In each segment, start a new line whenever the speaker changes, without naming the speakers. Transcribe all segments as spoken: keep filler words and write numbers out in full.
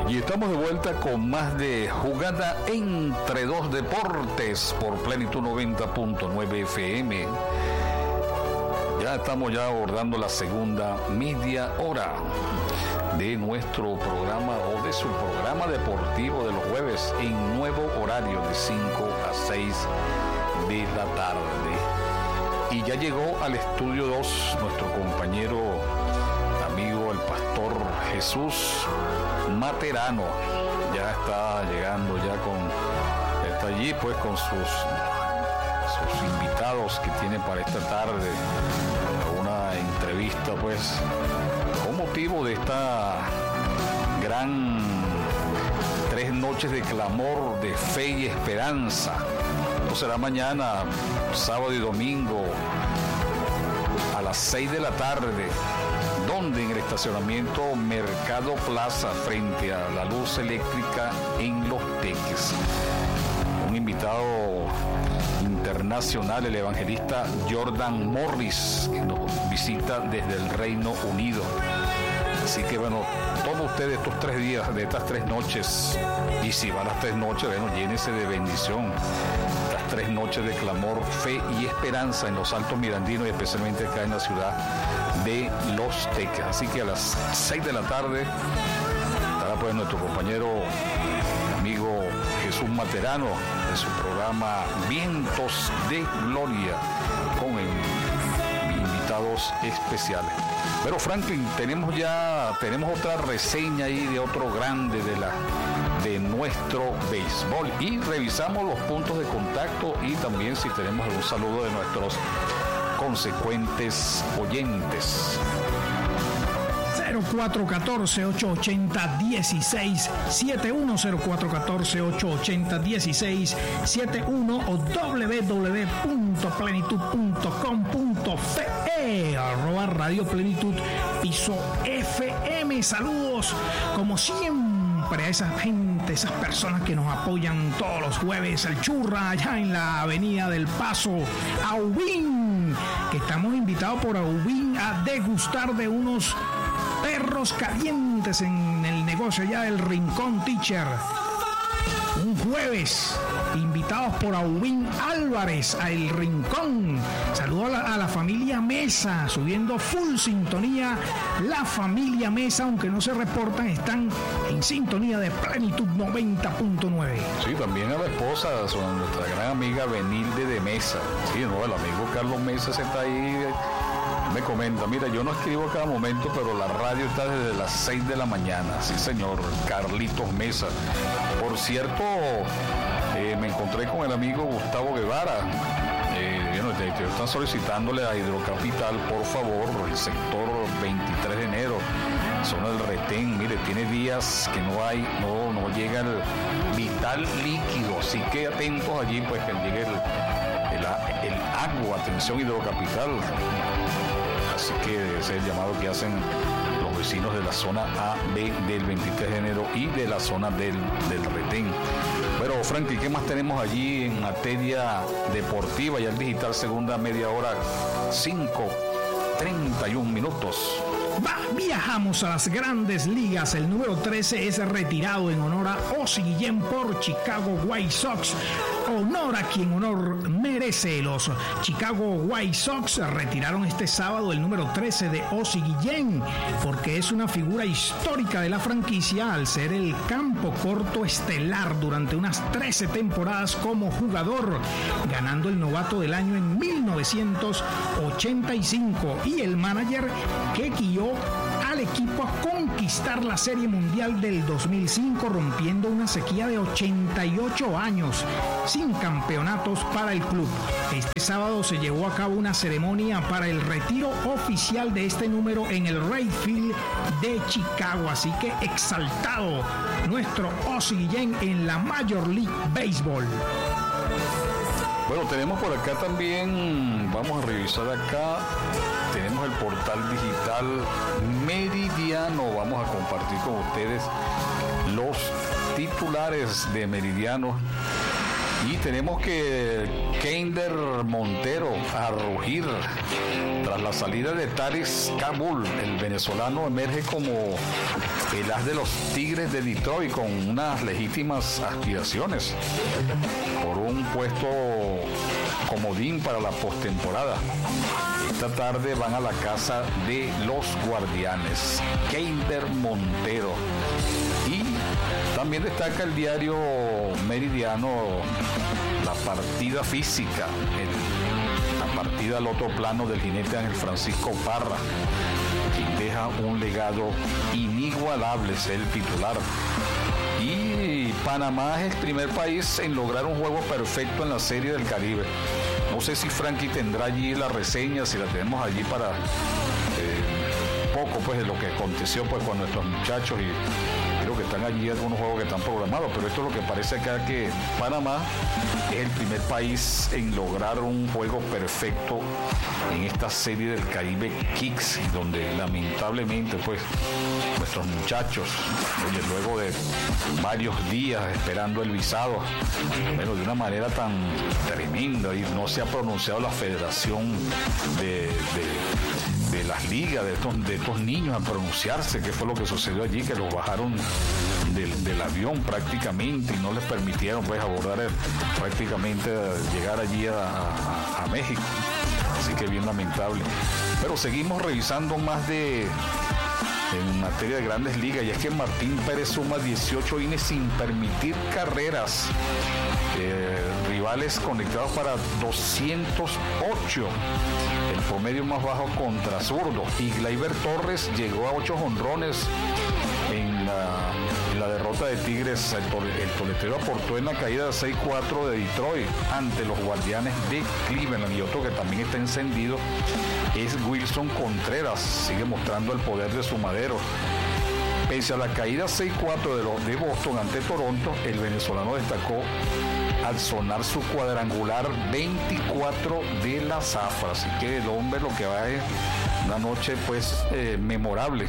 Y estamos de vuelta con más de Jugada entre dos deportes por Plenitud noventa punto nueve F M. Ya estamos ya abordando la segunda media hora de nuestro programa o de su programa deportivo de los jueves en nuevo horario de cinco a seis de la tarde. Y ya llegó al estudio dos nuestro compañero, amigo, el pastor Jesús Materano. Ya está llegando, ya con, está allí pues con sus, sus invitados que tiene para esta tarde, una entrevista pues con motivo de esta gran tres noches de clamor, de fe y esperanza. Esto será mañana, sábado y domingo, a las seis de la tarde, donde en el estacionamiento Mercado Plaza, frente a la luz eléctrica en Los Teques. Un invitado internacional, el evangelista Jordan Morris, que nos visita desde el Reino Unido. Así que bueno, tome usted estos tres días, de estas tres noches, y si va a las tres noches, bueno, llénese de bendición. Estas tres noches de clamor, fe y esperanza en los Altos Mirandinos y especialmente acá en la ciudad de Los Teques. Así que a las seis de la tarde estará pues nuestro compañero, amigo Jesús Materano, en su programa Vientos de Gloria, con invitados especiales. Pero Franklin, tenemos ya tenemos otra reseña ahí de otro grande de la de nuestro béisbol, y revisamos los puntos de contacto y también si tenemos algún saludo de nuestros consecuentes oyentes.
cero cuatro uno cuatro, ocho ocho cero, uno seis siete uno, cero cuatro uno cuatro, ocho ocho cero, uno seis siete uno o doble u doble u doble u punto plenitud punto com punto f e, arroba Radio Plenitud Piso F M. Saludos como siempre a esa gente, esas personas que nos apoyan todos los jueves, el Churra allá en la Avenida del Paso, Aubín, que estamos invitados por Aubín a degustar de unos perros calientes en el negocio ya del Rincón Teacher. Un jueves, invitados por Aubín Álvarez a El Rincón. Saludo a la, a la familia Mesa, subiendo full sintonía. La familia Mesa, aunque no se reportan, están en sintonía de Plenitud noventa punto nueve.
Sí, también a la esposa, son nuestra gran amiga Benilde de Mesa. Sí, no, el amigo Carlos Mesa se está ahí. Me comenta, mira, yo no escribo a cada momento, pero la radio está desde las seis de la mañana. Sí, señor, Carlitos Mesa. Por cierto, eh, me encontré con el amigo Gustavo Guevara. Eh, bueno, te, te están solicitándole a Hidrocapital, por favor, el sector veintitrés de enero, zona del Retén. Mire, tiene días que no hay, no, no llega el vital líquido. Así que atentos allí, pues, que llegue el, el, el agua. Atención, Hidrocapital. Así que ese es el llamado que hacen los vecinos de la zona A, B del veintitrés de enero y de la zona del, del Retén. Pero, Frankie, ¿qué más tenemos allí en materia deportiva? Ya el digital, segunda media hora, cinco treinta y un minutos.
Va, viajamos a las grandes ligas. El número trece es retirado en honor a Ozzie Guillén por Chicago White Sox. Honor a quien honor merece. Los Chicago White Sox retiraron este sábado el número trece de Ozzie Guillén, porque es una figura histórica de la franquicia al ser el campo corto estelar durante unas trece temporadas como jugador, ganando el novato del año en mil novecientos ochenta y cinco, y el manager que guió al equipo a conquistar la Serie Mundial del dos mil cinco, rompiendo una sequía de ochenta y ocho años sin campeonatos para el club. Este sábado se llevó a cabo una ceremonia para el retiro oficial de este número en el Wright Field de Chicago, así que exaltado nuestro Ozzie Guillén en la Major League Baseball.
Bueno, tenemos por acá también, vamos a revisar acá, tenemos el portal digital Meridiano. Vamos a compartir con ustedes los titulares de Meridiano. Y tenemos que Keinder Montero a rugir tras la salida de Taris Kabul. El venezolano emerge como el as de los Tigres de Detroit, con unas legítimas aspiraciones por un puesto comodín para la postemporada. Esta tarde van a la casa de los Guardianes. Keinder Montero. Y también destaca el diario Meridiano la partida física, el, la partida al otro plano del jinete Ángel Francisco Parra, quien deja un legado inigualable, es el titular. Y Panamá es el primer país en lograr un juego perfecto en la Serie del Caribe. No sé si Frankie tendrá allí la reseña, si la tenemos allí para eh, poco pues de lo que aconteció pues con nuestros muchachos, y creo que están allí algunos juegos que están programados, pero esto es lo que parece acá, que Panamá es el primer país en lograr un juego perfecto en esta Serie del Caribe Kicks, donde lamentablemente pues nuestros muchachos, oye, luego de varios días esperando el visado, bueno, de una manera tan tremenda, y no se ha pronunciado la Federación de, de, de las ligas de estos, de estos niños a pronunciarse qué fue lo que sucedió allí, que los bajaron del, del avión prácticamente y no les permitieron pues abordar el, prácticamente llegar allí a, a, a México. Así que bien lamentable. Pero seguimos revisando más de en materia de Grandes Ligas, y es que Martín Pérez suma dieciocho innings sin permitir carreras, eh, rivales conectados para doscientos ocho, el promedio más bajo contra zurdo, y Gleyber Torres llegó a ocho jonrones en la, en la derrota de Tigres. El, tol, el toletero aportó en la caída de seis cuatro de Detroit ante los Guardianes de Cleveland, y otro que también está encendido es Wilson Contreras, sigue mostrando el poder de su madero. Pese a la caída seis cuatro de, los, de Boston ante Toronto, el venezolano destacó al sonar su cuadrangular veinticuatro de la zafra, así que el hombre lo que va es una noche pues eh, memorable.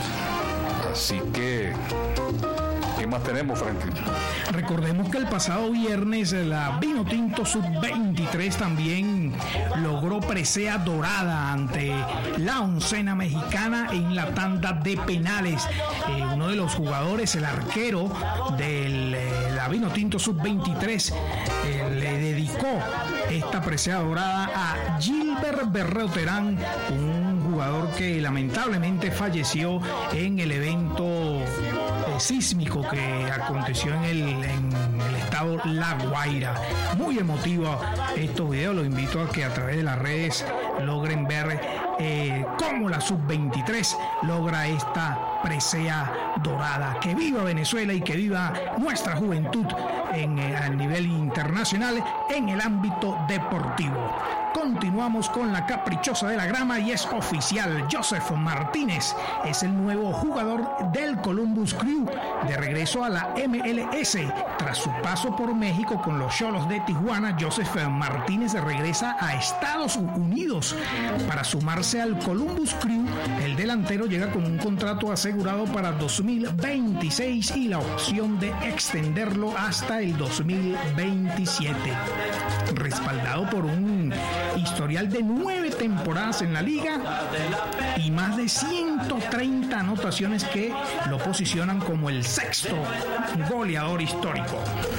Así que, ¿qué más tenemos, Franklin?
Recordemos que el pasado viernes la Vinotinto sub veintitrés también logró presea dorada ante la oncena mexicana en la tanda de penales. Eh, uno de los jugadores, el arquero de eh, la Vinotinto sub veintitrés, eh, le dedicó esta presea dorada a Gilbert Berreo Terán, un jugador que lamentablemente falleció en el evento eh, sísmico que aconteció en el, en el estado La Guaira. Muy emotivo estos videos, los invito a que a través de las redes logren ver eh, cómo la sub veintitrés logra esta presea dorada. Que viva Venezuela y que viva nuestra juventud en, eh, a nivel internacional en el ámbito deportivo. Continuamos con la caprichosa de la grama y es oficial. Joseph Martínez es el nuevo jugador del Columbus Crew, de regreso a la M L S. Tras su paso por México con los Xolos de Tijuana, Joseph Martínez regresa a Estados Unidos para sumarse al Columbus Crew. El delantero llega con un contrato asegurado para dos mil veintiséis y la opción de extenderlo hasta el dos mil veintisiete. Respaldado por un historial de nueve temporadas en la liga y más de ciento treinta anotaciones que lo posicionan como el sexto goleador histórico.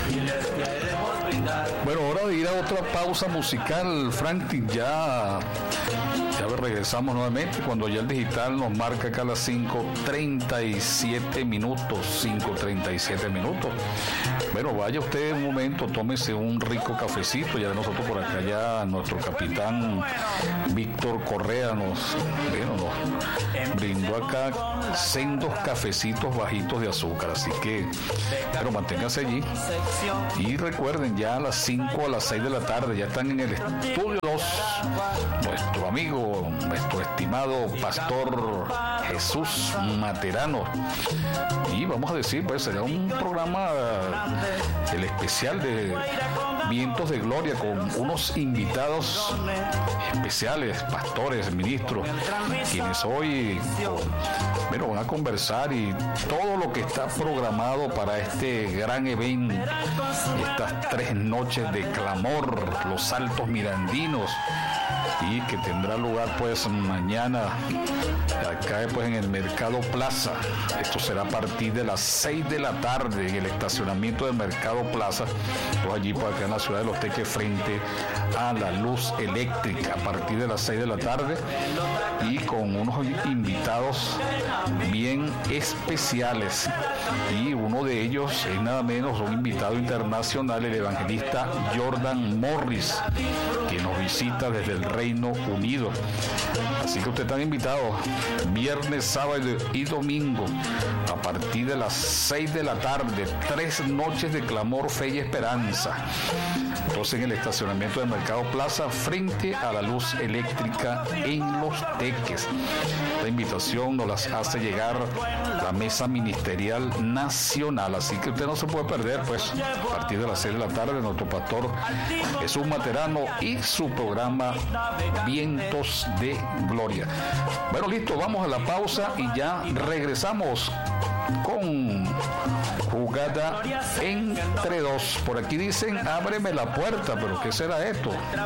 Bueno, hora de ir a otra pausa musical, Franklin. Ya, ya regresamos nuevamente cuando ya el digital nos marca acá las cinco treinta y siete minutos, cinco treinta y siete minutos. Bueno, vaya usted un momento, tómese un rico cafecito. Ya de nosotros por acá, ya nuestro capitán Víctor Correa nos, bueno, nos brindó acá sendos cafecitos bajitos de azúcar. Así que, pero manténganse allí. Y recuerden, ya a las cinco, a las seis de la tarde, ya están en el estudio dos, nuestro amigo, nuestro estimado pastor Jesús Materano. Y vamos a decir, pues será un programa, el especial de Vientos de Gloria, con unos invitados especiales, pastores, ministros, quienes hoy, bueno, van a conversar, y todo lo que está programado para este gran evento, estas tres noches de clamor, los saltos mirandinos, y que tendrá lugar pues mañana acá pues en el Mercado Plaza. Esto será a partir de las seis de la tarde en el estacionamiento del Mercado Plaza, pues allí por acá en la ciudad de Los Teques, frente a la luz eléctrica, a partir de las seis de la tarde, y con unos invitados bien especiales, y uno de ellos es nada menos un invitado internacional, el evangelista Jordan Morris, que nos visita desde el Reino Unido. Así que usted está invitado viernes, sábado y domingo a partir de las seis de la tarde, tres noches de clamor, fe y esperanza. Entonces, en el estacionamiento del Mercado Plaza, frente a la luz eléctrica en Los Teques. La invitación nos las hace llegar la Mesa Ministerial Nacional, así que usted no se puede perder, pues, a partir de las seis de la tarde, nuestro pastor Jesús Materano y su programa Vientos de Gloria. Bueno, listo, vamos a la pausa y ya regresamos con Jugada Entre Dos. Por aquí dicen, ábreme la puerta, pero ¿qué será esto?